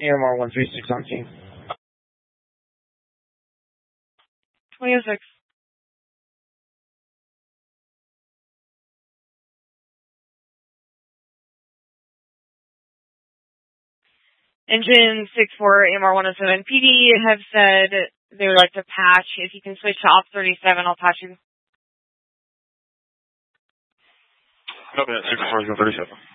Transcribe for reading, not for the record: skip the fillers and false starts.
AMR 136 on team. 2006. Engine 64 AMR 107 PD have said they would like to patch. If you can switch to Op 37, I'll patch you. Okay, 64 37.